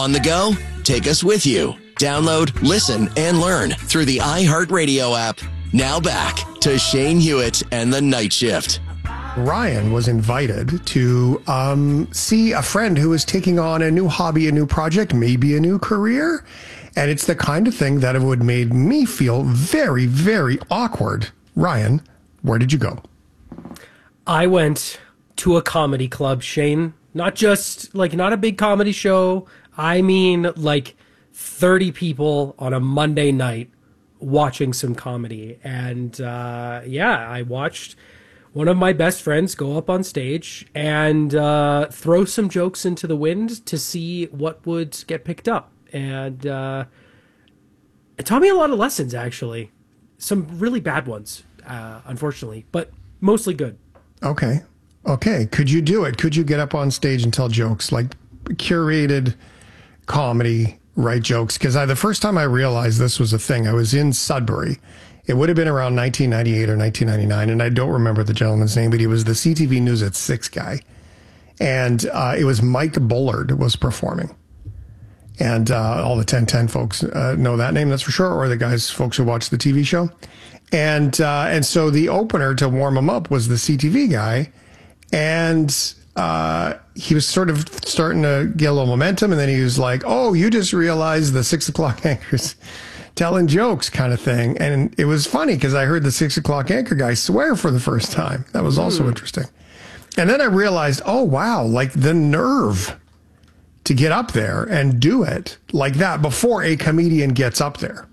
On the go? Take us with you. Download, listen, and learn through the iHeartRadio app. Now back to Shane Hewitt and the Night Shift. Ryan was invited to see a friend who is taking on a new hobby, a new project, maybe a new career. And it's the kind of thing that would make me feel very, very awkward. Ryan, where did you go? I went to a comedy club, Shane. Not just, not a big comedy show. I mean, 30 people on a Monday night watching some comedy. And, I watched one of my best friends go up on stage and throw some jokes into the wind to see what would get picked up. And it taught me a lot of lessons, actually. Some really bad ones, unfortunately, but mostly good. Okay. Could you do it? Could you get up on stage and tell jokes, curated comedy, write jokes? Because the first time I realized this was a thing, I was in Sudbury. It would have been around 1998 or 1999, and I don't remember the gentleman's name, but he was the CTV News at 6 guy. And it was Mike Bullard was performing. And all the 1010 folks know that name, that's for sure, or the folks who watch the TV show. And so the opener to warm him up was the CTV guy. And he was sort of starting to get a little momentum. And then he was like, oh, you just realized the 6 o'clock anchor's telling jokes kind of thing. And it was funny because I heard the 6 o'clock anchor guy swear for the first time. That was also interesting. And then I realized, oh, wow, the nerve to get up there and do it like that before a comedian gets up there.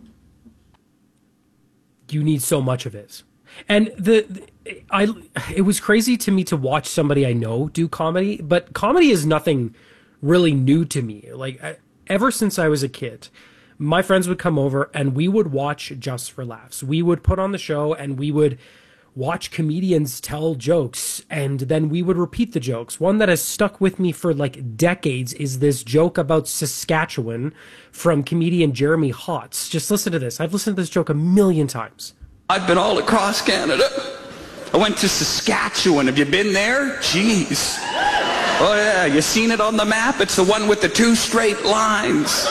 You need so much of it. And it was crazy to me to watch somebody I know do comedy, but comedy is nothing really new to me. Ever since I was a kid, my friends would come over and we would watch Just for Laughs. We would put on the show and we would watch comedians tell jokes, and then we would repeat the jokes. One that has stuck with me for decades is this joke about Saskatchewan from comedian Jeremy Hotz. Just listen to this. I've listened to this joke a million times. I've been all across Canada. I went to Saskatchewan. Have you been there? Jeez. Oh yeah, you seen it on the map? It's the one with the 2 straight lines.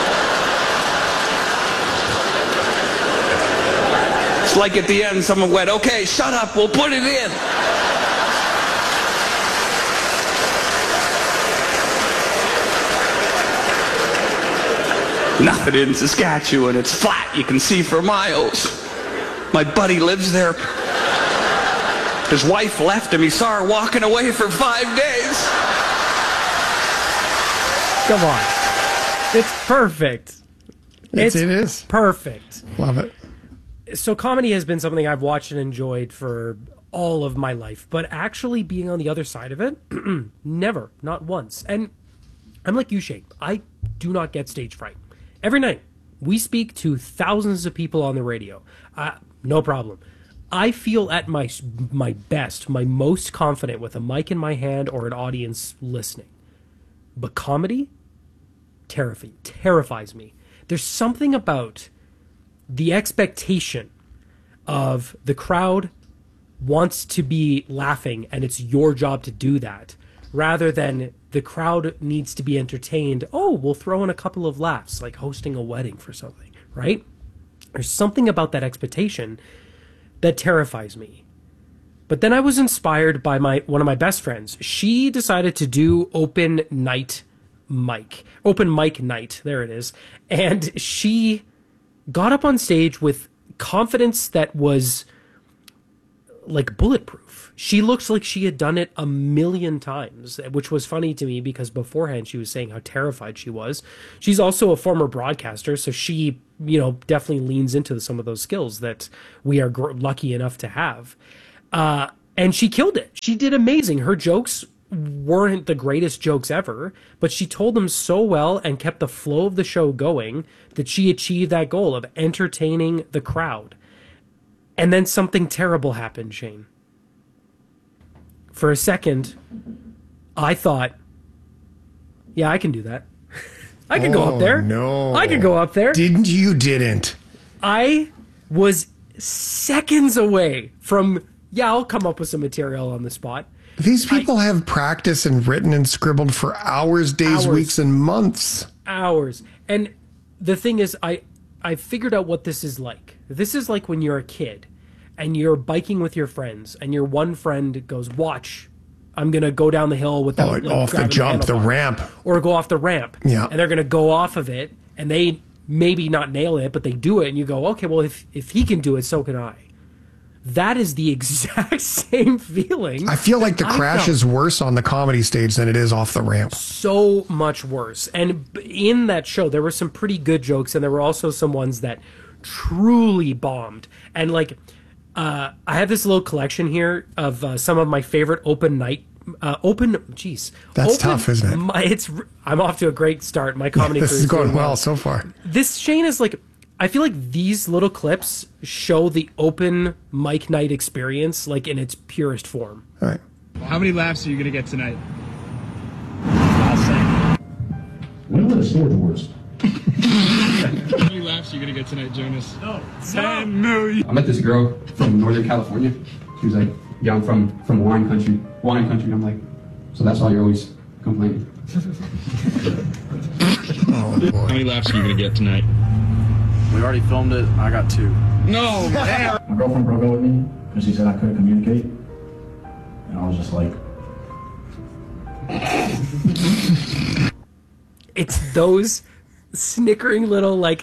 It's like at the end someone went, okay, shut up, we'll put it in. Nothing in Saskatchewan, it's flat, you can see for miles. My buddy lives there. His wife left him, he saw her walking away for 5 days. Come on. It's perfect. It is. Perfect. Love it. So comedy has been something I've watched and enjoyed for all of my life, but actually being on the other side of it, never, not once. And I'm like you, Shane. I do not get stage fright. Every night, we speak to thousands of people on the radio. No problem. I feel at my best, my most confident with a mic in my hand or an audience listening. But comedy terrifies me. There's something about the expectation of the crowd wants to be laughing and it's your job to do that, rather than the crowd needs to be entertained. Oh, we'll throw in a couple of laughs, like hosting a wedding for something, right? There's something about that expectation that terrifies me. But then I was inspired by one of my best friends. She decided to do open mic night, there it is. And she got up on stage with confidence that was bulletproof. She looked like she had done it a million times, which was funny to me because beforehand she was saying how terrified she was. She's also a former broadcaster, so she, definitely leans into some of those skills that we are lucky enough to have. And she killed it. She did amazing. Her jokes weren't the greatest jokes ever, but she told them so well and kept the flow of the show going that she achieved that goal of entertaining the crowd. And then something terrible happened, Shane. For a second, I thought, yeah, I can do that. I can go up there. No. I can go up there. You didn't. I was seconds away from, I'll come up with some material on the spot. These people have practiced and written and scribbled for hours, days, weeks, and months. Hours. And the thing is, I figured out what this is like. This is like when you're a kid and you're biking with your friends and your one friend goes, watch, I'm going to go down the hill without off the jump, the ramp. Or go off the ramp. Yeah. And they're going to go off of it and they maybe not nail it, but they do it. And you go, okay, well, if he can do it, so can I. That is the exact same feeling. I feel like the crash is worse on the comedy stage than it is off the ramp. So much worse. And in that show, there were some pretty good jokes, and there were also some ones that truly bombed. And like, I have this little collection here of some of my favorite open night. That's tough, isn't it? I'm off to a great start. My comedy this is going well so far. This, Shane, is like, I feel like these little clips show the open mic night experience like in its purest form. All right. How many laughs are you going to get tonight? When were the Storage Wars? How many laughs are you going to get tonight, Jonas? No. 10 million. I met this girl from Northern California. She was like, yeah, I'm from wine country. Wine country. I'm like, so that's why you're always complaining. Oh, boy. How many laughs are you going to get tonight? We already filmed it. I got 2. No, man. My girlfriend broke up with me because she said I couldn't communicate. And I was just like... It's those snickering little, like,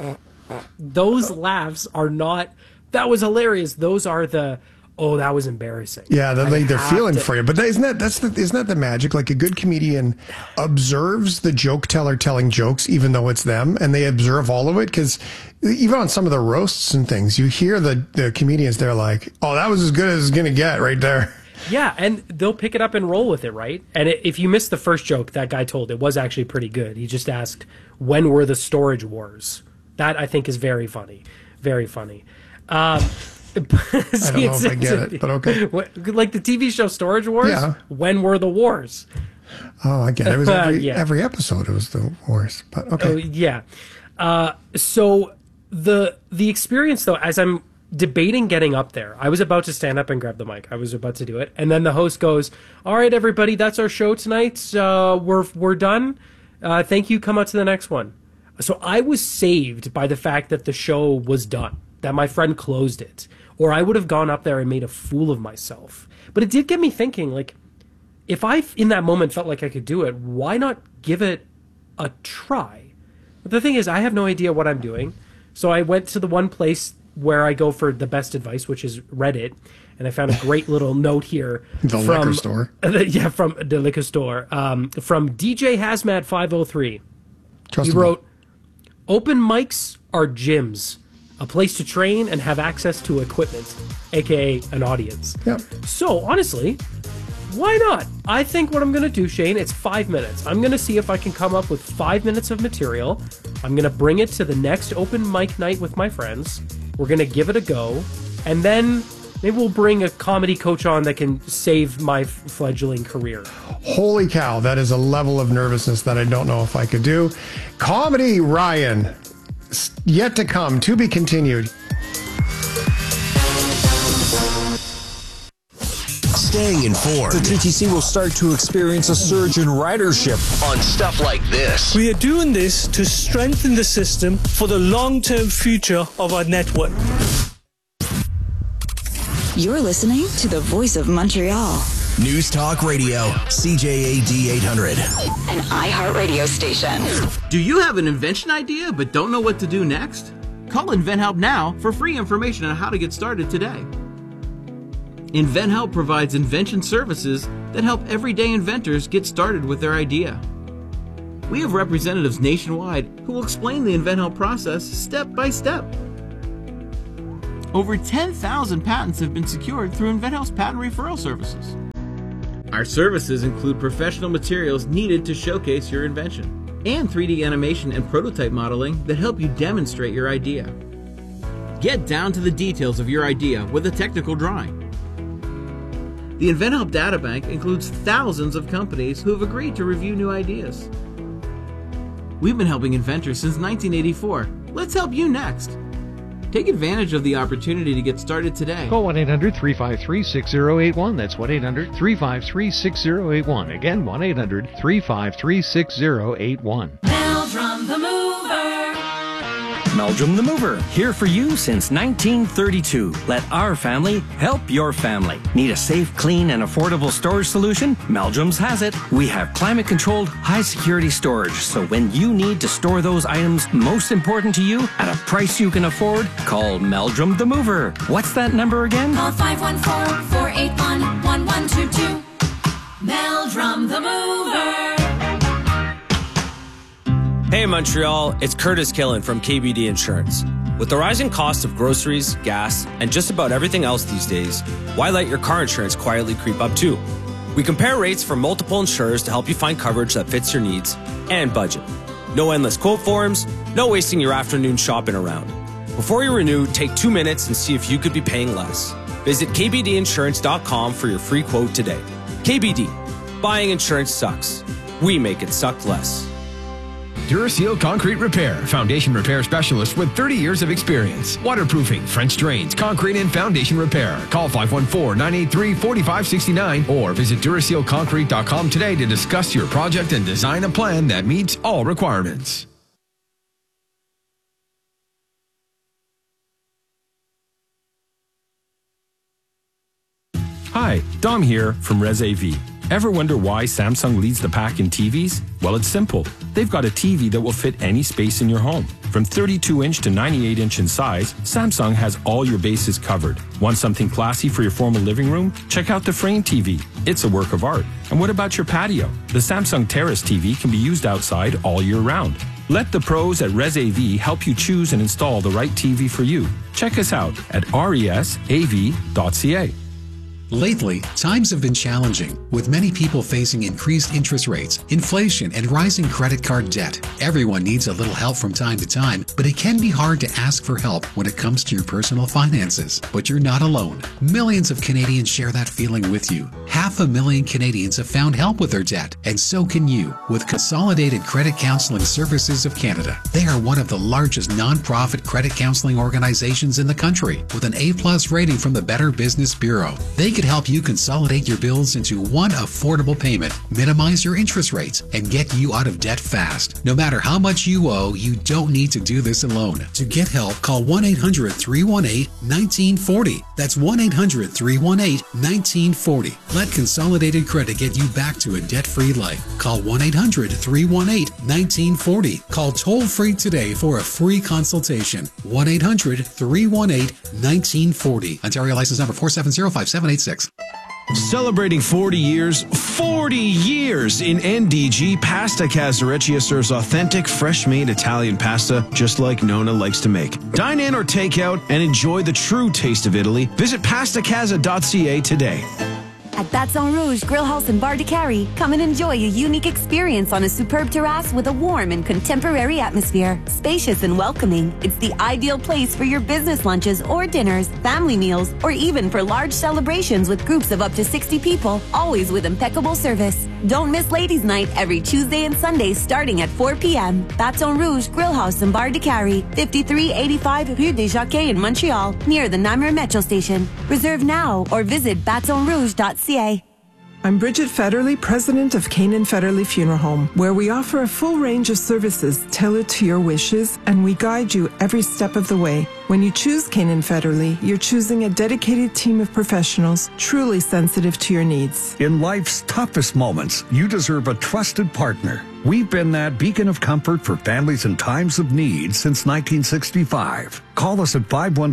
those laughs are not, that was hilarious. Those are the, oh, that was embarrassing. Yeah, they're feeling for you. But isn't that the magic? Like a good comedian observes the joke teller telling jokes, even though it's them, and they observe all of it. Because even on some of the roasts and things, you hear the comedians, they're like, oh, that was as good as it's going to get right there. Yeah, and they'll pick it up and roll with it, right? And if you missed the first joke that guy told, it was actually pretty good. He just asked, when were the Storage Wars? That, I think, is very funny. Very funny. I don't know if I get it, but okay. Like the TV show Storage Wars? Yeah. When were the wars? Oh, I get it. It was every episode it was the wars, but okay. Yeah. So the experience, though, as I'm debating getting up there, I was about to stand up and grab the mic. I was about to do it. And then the host goes, all right, everybody, that's our show tonight. We're done. Thank you. Come out to the next one. So I was saved by the fact that the show was done, that my friend closed it, or I would have gone up there and made a fool of myself. But it did get me thinking, like, if I, in that moment, felt like I could do it, why not give it a try? But the thing is, I have no idea what I'm doing. So I went to the one place where I go for the best advice, which is Reddit, and I found a great little note here. Liquor store. Yeah, from the liquor store. From DJ Hazmat 503. He wrote, open mics are gyms, a place to train and have access to equipment, aka an audience. Yep. So honestly, why not? I think what I'm going to do, Shane, it's 5 minutes. I'm going to see if I can come up with 5 minutes of material. I'm going to bring it to the next open mic night with my friends. We're going to give it a go. And then maybe we'll bring a comedy coach on that can save my fledgling career. Holy cow, that is a level of nervousness that I don't know if I could do. Comedy, Ryan. Yet to come, to be continued. Staying informed. The TTC will start to experience a surge in ridership on stuff like this. We are doing this to strengthen the system for the long-term future of our network. You're listening to the Voice of Montreal. News Talk Radio, CJAD 800. An iHeartRadio station. Do you have an invention idea but don't know what to do next? Call InventHelp now for free information on how to get started today. InventHelp provides invention services that help everyday inventors get started with their idea. We have representatives nationwide who will explain the InventHelp process step by step. Over 10,000 patents have been secured through InventHelp's patent referral services. Our services include professional materials needed to showcase your invention, and 3D animation and prototype modeling that help you demonstrate your idea. Get down to the details of your idea with a technical drawing. The InventHelp Databank includes thousands of companies who have agreed to review new ideas. We've been helping inventors since 1984. Let's help you next. Take advantage of the opportunity to get started today. Call 1-800-353-6081. That's 1-800-353-6081. Again, 1-800-353-6081. Meldrum the Mover. Meldrum the Mover, here for you since 1932. Let our family help your family. Need a safe, clean, and affordable storage solution? Meldrum's has it. We have climate-controlled, high-security storage, so when you need to store those items most important to you at a price you can afford, call Meldrum the Mover. What's that number again? Call 514-481-1122. Meldrum the Mover. Hey Montreal, it's Curtis Killen from KBD Insurance. With the rising cost of groceries, gas, and just about everything else these days, why let your car insurance quietly creep up too? We compare rates from multiple insurers to help you find coverage that fits your needs and budget. No endless quote forms, no wasting your afternoon shopping around. Before you renew, take 2 minutes and see if you could be paying less. Visit kbdinsurance.com for your free quote today. KBD. Buying insurance sucks. We make it suck less. Duraseal Concrete Repair, foundation repair specialist with 30 years of experience. Waterproofing, French drains, concrete and foundation repair. Call 514-983-4569 or visit DurasealConcrete.com today to discuss your project and design a plan that meets all requirements. Hi, Dom here from Res AV. Ever wonder why Samsung leads the pack in TVs? Well, it's simple. They've got a TV that will fit any space in your home. From 32-inch to 98-inch in size, Samsung has all your bases covered. Want something classy for your formal living room? Check out the Frame TV. It's a work of art. And what about your patio? The Samsung Terrace TV can be used outside all year round. Let the pros at Res AV help you choose and install the right TV for you. Check us out at resav.ca. Lately, times have been challenging, with many people facing increased interest rates, inflation, and rising credit card debt. Everyone needs a little help from time to time, but it can be hard to ask for help when it comes to your personal finances. But you're not alone. Millions of Canadians share that feeling with you. 500,000 Canadians have found help with their debt, and so can you with Consolidated Credit Counseling Services of Canada. They are one of the largest non-profit credit counseling organizations in the country, with an A+ rating from the Better Business Bureau. They can help you consolidate your bills into one affordable payment, minimize your interest rates, and get you out of debt fast. No matter how much you owe, you don't need to do this alone. To get help, call 1-800-318-1940. That's 1-800-318-1940. Let Consolidated Credit get you back to a debt-free life. Call 1-800-318-1940. Call toll-free today for a free consultation. 1-800-318-1940. Ontario license number 4705786. Celebrating 40 years in NDG, Pasta Casareccia serves authentic, fresh-made Italian pasta just like Nona likes to make. Dine in or take out and enjoy the true taste of Italy. Visit pastacasa.ca today. At Baton Rouge Grill House and Bar de Carry, come and enjoy a unique experience on a superb terrace with a warm and contemporary atmosphere. Spacious and welcoming, it's the ideal place for your business lunches or dinners, family meals, or even for large celebrations with groups of up to 60 people, always with impeccable service. Don't miss Ladies' Night every Tuesday and Sunday starting at 4 p.m. Baton Rouge Grill House and Bar de Carry, 5385 Rue des Jockeys in Montreal, near the Namur Metro Station. Reserve now or visit batonrouge.ca. I'm Bridget Federley, president of Canaan Federley Funeral Home, where we offer a full range of services tailored to your wishes, and we guide you every step of the way. When you choose Canaan Federley, you're choosing a dedicated team of professionals truly sensitive to your needs. In life's toughest moments, you deserve a trusted partner. We've been that beacon of comfort for families in times of need since 1965. Call us at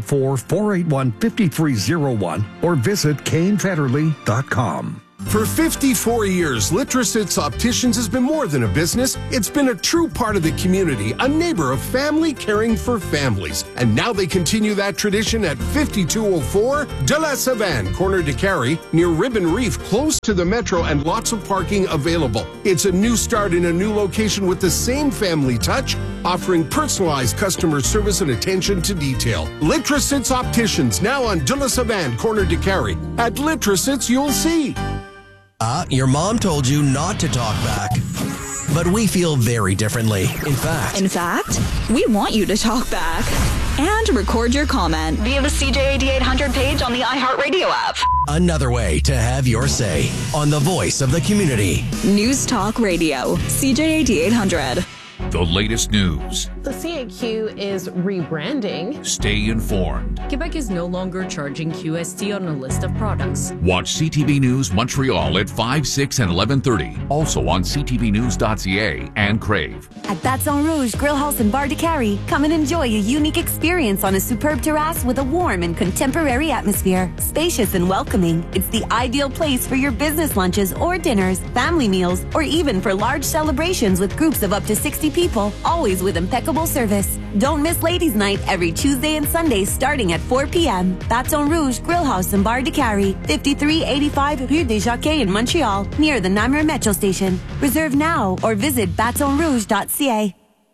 514-481-5301 or visit canefederley.com. For 54 years, Litrosits Opticians has been more than a business. It's been a true part of the community, a neighbor of family caring for families. And now they continue that tradition at 5204 De La Savane, corner de Carry, near Ribbon Reef, close to the metro and lots of parking available. It's a new start in a new location with the same family touch, offering personalized customer service and attention to detail. Litrosits Opticians, now on De La Savane, corner de Carry. At Litrosits, you'll see. Your mom told you not to talk back. But we feel very differently. In fact, we want you to talk back. and record your comment via the CJAD 800 page on the iHeartRadio app. Another way to have your say on the voice of the community. News Talk Radio, CJAD 800. The latest news. The CAQ is rebranding. Stay informed. Quebec is no longer charging QST on a list of products. Watch CTV News Montreal at 5, 6, and 11:30. Also on ctvnews.ca and Crave. At Baton Rouge Grill House and Bar de Carry, come and enjoy a unique experience on a superb terrace with a warm and contemporary atmosphere. Spacious and welcoming, it's the ideal place for your business lunches or dinners, family meals, or even for large celebrations with groups of up to 60 people, always with impeccable service. Don't miss Ladies' Night every Tuesday and Sunday starting at 4 p.m. Baton Rouge Grill House and Bar de Carry, 5385 Rue des Jockeys in Montreal, near the Namur Metro Station. Reserve now or visit batonrouge.ca.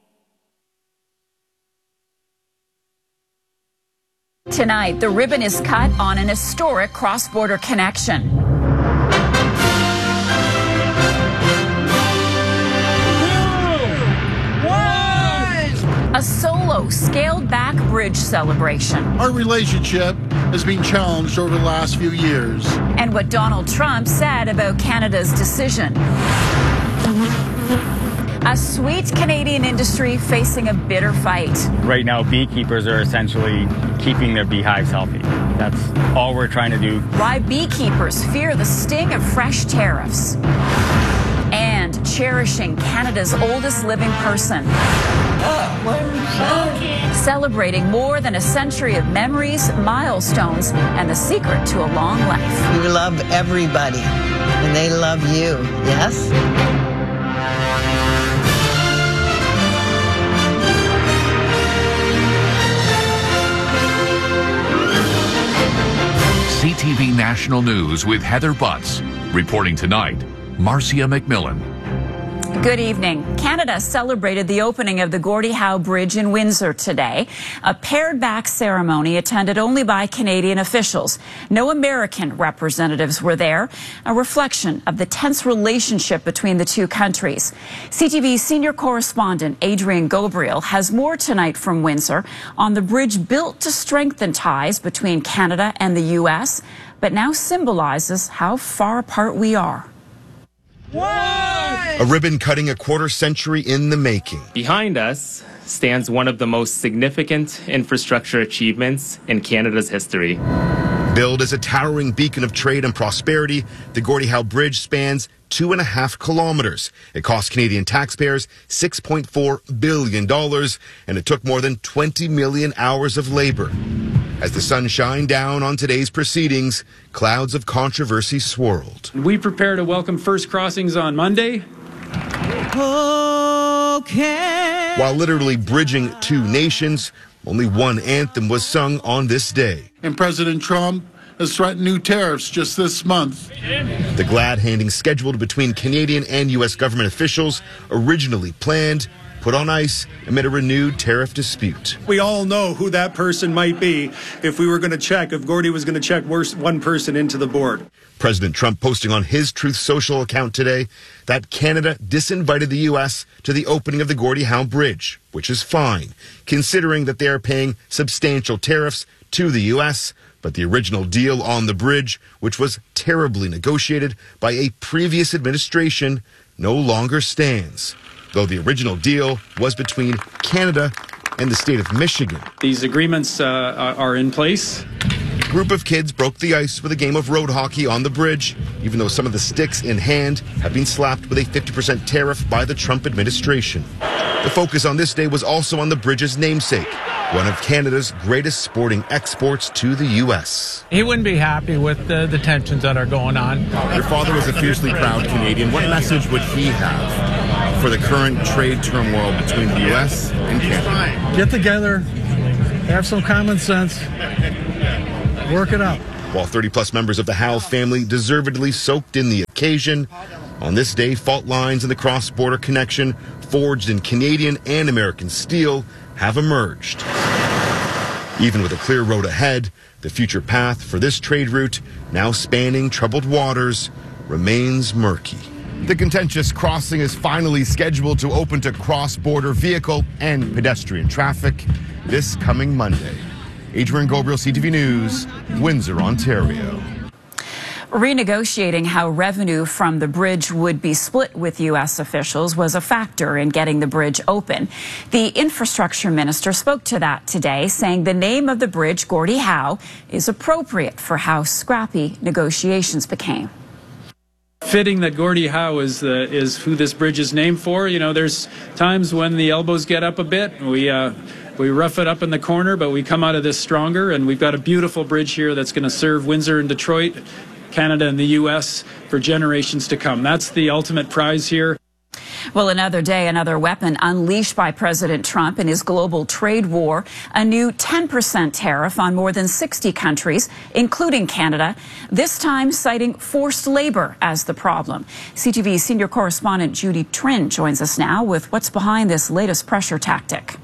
Tonight, the ribbon is cut on an historic cross-border connection. A solo, scaled-back bridge celebration. Our relationship has been challenged over the last few years. And what Donald Trump said about Canada's decision. A sweet Canadian industry facing a bitter fight. Right now, beekeepers are essentially keeping their beehives healthy. That's all we're trying to do. Why beekeepers fear the sting of fresh tariffs. And cherishing Canada's oldest living person. Celebrating more than a century of memories, milestones, and the secret to a long life. You love everybody, and they love you, yes? CTV National News with Heather Butts. Reporting tonight, Marcia McMillan. Good evening. Canada celebrated the opening of the Gordie Howe Bridge in Windsor today. A pared-back ceremony attended only by Canadian officials. No American representatives were there, a reflection of the tense relationship between the two countries. CTV senior correspondent Adrian Gobriel has more tonight from Windsor on the bridge built to strengthen ties between Canada and the U.S., but now symbolizes how far apart we are. A ribbon cutting a quarter century in the making. Behind us stands one of the most significant infrastructure achievements in Canada's history. Billed as a towering beacon of trade and prosperity, the Gordie Howe Bridge spans 2.5 kilometers. It cost Canadian taxpayers $6.4 billion, and it took more than 20 million hours of labor. As the sun shined down on today's proceedings, clouds of controversy swirled. We prepare to welcome first crossings on Monday. Okay. While literally bridging two nations, only one anthem was sung on this day. And President Trump has threatened new tariffs just this month. The glad handing scheduled between Canadian and U.S. government officials, originally planned, put on ice amid a renewed tariff dispute. We all know who that person might be if we were going to check, if Gordie was going to check one person into the board. President Trump posting on his Truth Social account today that Canada disinvited the U.S. to the opening of the Gordie Howe Bridge, which is fine, considering that they are paying substantial tariffs to the U.S., but the original deal on the bridge, which was terribly negotiated by a previous administration, no longer stands. Though the original deal was between Canada and the state of Michigan. These agreements are in place. A group of kids broke the ice with a game of road hockey on the bridge, even though some of the sticks in hand have been slapped with a 50% tariff by the Trump administration. The focus on this day was also on the bridge's namesake, one of Canada's greatest sporting exports to the U.S. He wouldn't be happy with the tensions that are going on. Your father was a fiercely proud Canadian. What message would he have for the current trade turmoil between the U.S. and Canada? Get together, have some common sense, work it out. While 30-plus members of the Howe family deservedly soaked in the occasion, on this day, fault lines in the cross-border connection, forged in Canadian and American steel, have emerged. Even with a clear road ahead, the future path for this trade route, now spanning troubled waters, remains murky. The contentious crossing is finally scheduled to open to cross-border vehicle and pedestrian traffic this coming Monday. Adrian Gobriel, CTV News, Windsor, Ontario. Renegotiating how revenue from the bridge would be split with U.S. officials was a factor in getting the bridge open. The infrastructure minister spoke to that today, saying the name of the bridge, Gordie Howe, is appropriate for how scrappy negotiations became. Fitting that Gordie Howe is who this bridge is named for. You know, there's times when the elbows get up a bit. We rough it up in the corner, but we come out of this stronger, and we've got a beautiful bridge here that's going to serve Windsor and Detroit, Canada and the U.S. for generations to come. That's the ultimate prize here. Well, another day, another weapon unleashed by President Trump in his global trade war, a new 10% tariff on more than 60 countries, including Canada, this time citing forced labor as the problem. CTV senior correspondent Judy Trin joins us now with what's behind this latest pressure tactic.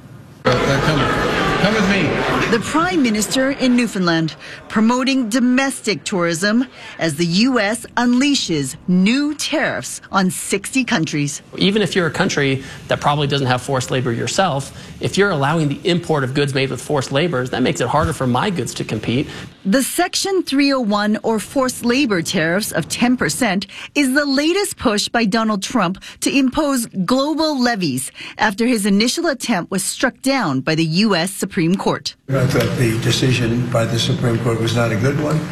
Come with me. The Prime Minister in Newfoundland promoting domestic tourism as the U.S. unleashes new tariffs on 60 countries. Even if you're a country that probably doesn't have forced labor yourself, if you're allowing the import of goods made with forced labor, that makes it harder for my goods to compete. The Section 301 or forced labor tariffs of 10% is the latest push by Donald Trump to impose global levies after his initial attempt was struck down by the U.S. Supreme Court. I thought the decision by the Supreme Court was not a good one,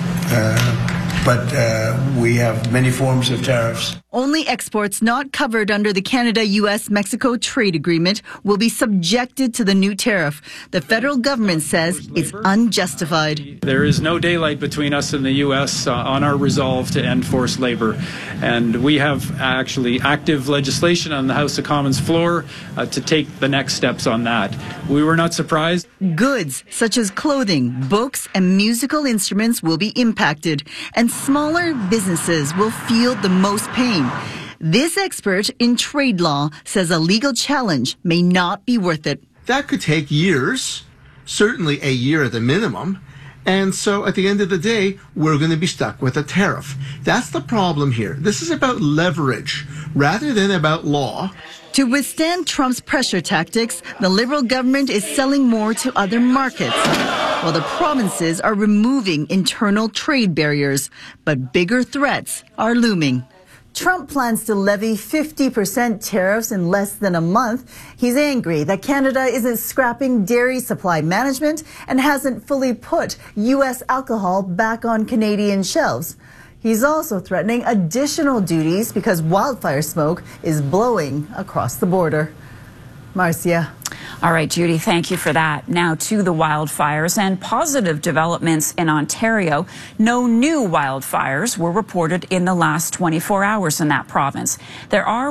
but we have many forms of tariffs. Only exports not covered under the Canada-U.S.-Mexico trade agreement will be subjected to the new tariff. The federal government says it's unjustified. There is no daylight between us and the U.S. On our resolve to end forced labor. And we have actually active legislation on the House of Commons floor to take the next steps on that. We were not surprised. Goods such as clothing, books, and musical instruments will be impacted, and smaller businesses will feel the most pain. This expert in trade law says a legal challenge may not be worth it. That could take years, certainly a year at the minimum. And so at the end of the day, we're going to be stuck with a tariff. That's the problem here. This is about leverage rather than about law. To withstand Trump's pressure tactics, the Liberal government is selling more to other markets, while the provinces are removing internal trade barriers. But bigger threats are looming. Trump plans to levy 50% tariffs in less than a month. He's angry that Canada isn't scrapping dairy supply management and hasn't fully put U.S. alcohol back on Canadian shelves. He's also threatening additional duties because wildfire smoke is blowing across the border. Marcia. All right, Judy, thank you for that. Now to the wildfires and positive developments in Ontario. No new wildfires were reported in the last 24 hours in that province. There are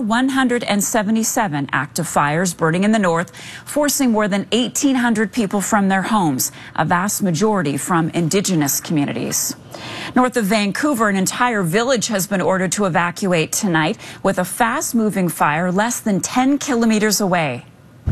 177 active fires burning in the north, forcing more than 1,800 people from their homes, a vast majority from Indigenous communities. North of Vancouver, an entire village has been ordered to evacuate tonight with a fast-moving fire less than 10 kilometers away.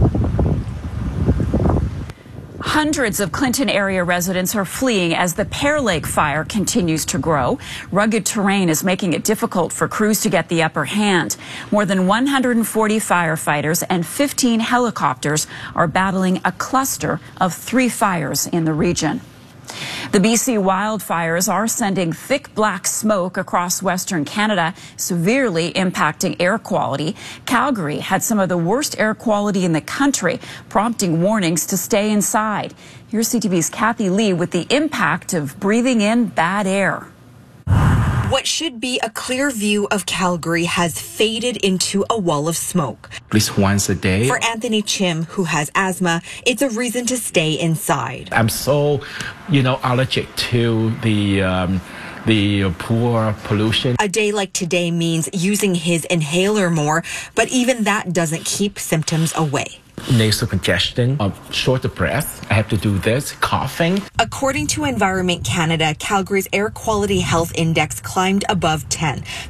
Hundreds of Clinton area residents are fleeing as the Pear Lake fire continues to grow. Rugged terrain is making it difficult for crews to get the upper hand. More than 140 firefighters and 15 helicopters are battling a cluster of 3 fires in the region. The BC wildfires are sending thick black smoke across Western Canada, severely impacting air quality. Calgary had some of the worst air quality in the country, prompting warnings to stay inside. Here's CTV's Kathy Lee with the impact of breathing in bad air. What should be a clear view of Calgary has faded into a wall of smoke. At least once a day. For Anthony Chim, who has asthma, it's a reason to stay inside. I'm so, allergic to the poor pollution. A day like today means using his inhaler more, but even that doesn't keep symptoms away. Nasal congestion, short of breath. I have to do this, coughing. According to Environment Canada, Calgary's air quality health index climbed above 10.